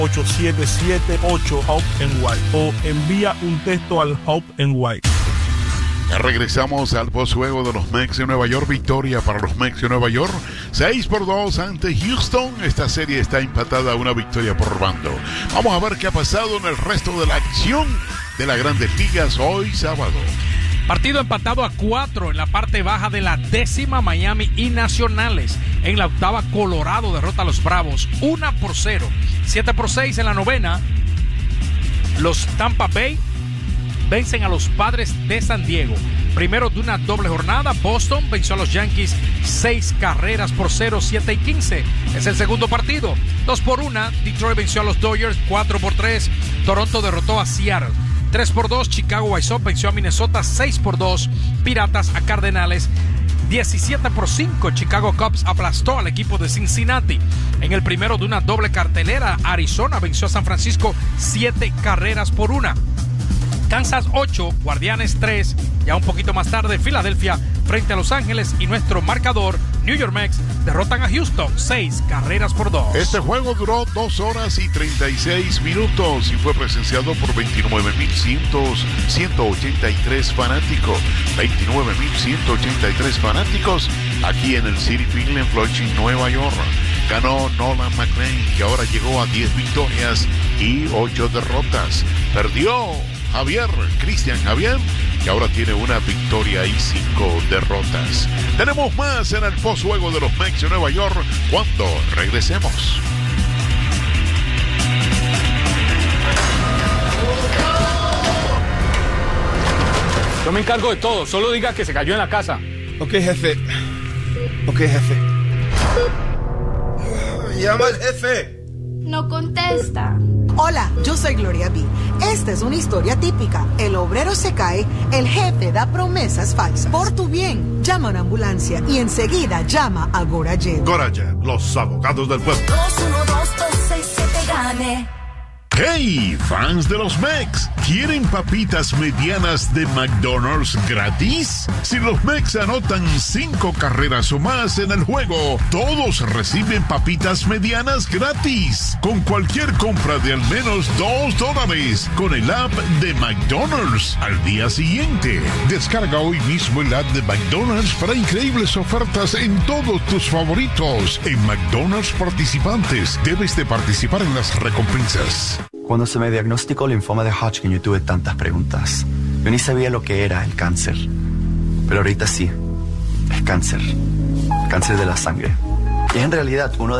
877-8-HOPE-NY o envía un texto al HOPE-NY. Regresamos al postjuego de los Mets de Nueva York. Victoria para los Mets de Nueva York, 6-2 ante Houston. Esta serie está empatada a una victoria por bando. Vamos a ver qué ha pasado en el resto de la acción de las Grandes Ligas hoy sábado. Partido empatado a 4 en la parte baja de la 10ª, Miami y Nacionales. En la 8ª, Colorado derrota a los Bravos 1-0. 7-6 en la 9ª, los Tampa Bay vencen a los Padres de San Diego. Primero de una doble jornada, Boston venció a los Yankees 6-0, 7-15. Es el segundo partido. 2-1, Detroit venció a los Dodgers 4-3. Toronto derrotó a Seattle 3-2. Chicago White Sox venció a Minnesota 6-2. Piratas a Cardenales 17-5. Chicago Cubs aplastó al equipo de Cincinnati. En el primero de una doble cartelera, Arizona venció a San Francisco 7-1. Kansas 8, Guardianes 3. Ya un poquito más tarde, Filadelfia frente a Los Ángeles, y nuestro marcador, New York Mets derrotan a Houston 6-2. Este juego duró 2 horas y 36 minutos y fue presenciado por 29.183 fanáticos. 29.183 fanáticos aquí en el Citi Field en Flushing, Nueva York. Ganó Nolan McLean, que ahora llegó a 10 victorias y 8 derrotas. Perdió Cristian Javier, que ahora tiene una victoria y 5 derrotas. Tenemos más en el postjuego de los Mets de Nueva York cuando regresemos. Yo me encargo de todo, solo diga que se cayó en la casa. Ok, jefe. Llama al jefe. No contesta. Hola, yo soy Gloria B. Esta es una historia típica. El obrero se cae, el jefe da promesas falsas. Por tu bien, llama a una ambulancia y enseguida llama a Gorajet. Gorajet, los abogados del pueblo. 212-267-GANE. ¡Hey, fans de los Mets! ¿Quieren papitas medianas de McDonald's gratis? Si los Mets anotan 5 carreras o más en el juego, todos reciben papitas medianas gratis con cualquier compra de al menos $2 con el app de McDonald's al día siguiente. Descarga hoy mismo el app de McDonald's para increíbles ofertas en todos tus favoritos. En McDonald's participantes, debes de participar en las recompensas. Cuando se me diagnosticó linfoma de Hodgkin, yo tuve tantas preguntas. Yo ni sabía lo que era el cáncer. Pero ahorita sí. Es cáncer. Cáncer de la sangre. Y es en realidad uno de